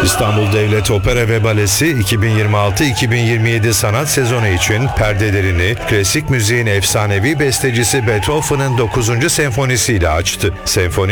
İstanbul Devlet Opera ve Balesi 2026-2027 sanat sezonu için perdelerini klasik müziğin efsanevi bestecisi Beethoven'ın 9. senfonisiyle açtı. Senfoni